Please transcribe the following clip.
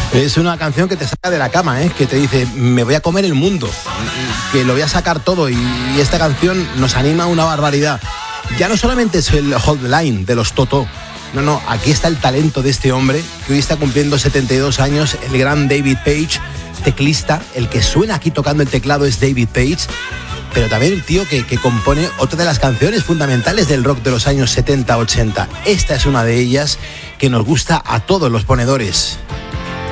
Es una canción que te saca de la cama, que te dice, me voy a comer el mundo, que lo voy a sacar todo, y esta canción nos anima una barbaridad. Ya no solamente es el Hold the Line de los Toto, no, aquí está el talento de este hombre, que hoy está cumpliendo 72 años, el gran David Paich, teclista. El que suena aquí tocando el teclado es David Paich, pero también el tío que compone otra de las canciones fundamentales del rock de los años 70-80. Esta es una de ellas que nos gusta a todos los ponedores.